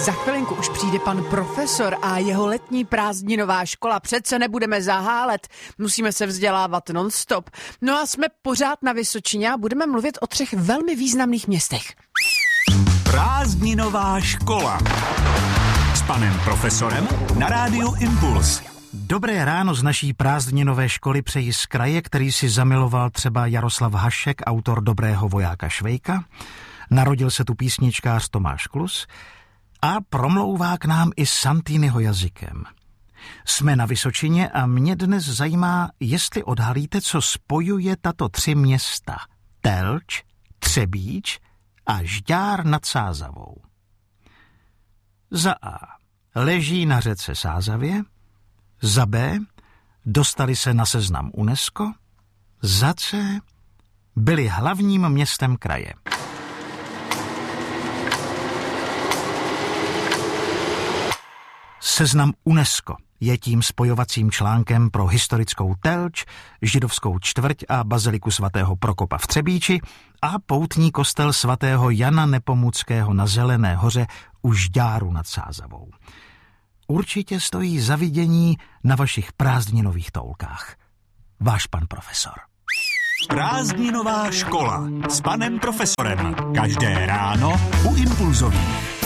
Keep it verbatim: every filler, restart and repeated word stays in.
Za chvilinku už přijde pan profesor a jeho letní prázdninová škola. Přece nebudeme zahálet, musíme se vzdělávat non-stop. No a jsme pořád na Vysočině a budeme mluvit o třech velmi významných městech. Prázdninová škola s panem profesorem na rádiu Impuls. Dobré ráno z naší prázdninové školy přeji z kraje, který si zamiloval třeba Jaroslav Hašek, autor Dobrého vojáka Švejka. Narodil se tu písničkář Tomáš Klus a promlouvá k nám i Santiniho jazykem. Jsme na Vysočině a mě dnes zajímá, jestli odhalíte, co spojuje tato tři města. Telč, Třebíč a Žďár nad Sázavou. Za A. Leží na řece Sázavě. Za B. Dostali se na seznam UNESCO. Za C. Byli hlavním městem kraje. Seznam UNESCO je tím spojovacím článkem pro historickou Telč, židovskou čtvrť a baziliku svatého Prokopa v Třebíči a poutní kostel svatého Jana Nepomuckého na Zelené hoře u Žďáru nad Sázavou. Určitě stojí za vidění na vašich prázdninových toulkách. Váš pan profesor. Prázdninová škola s panem profesorem. Každé ráno u Impulzových.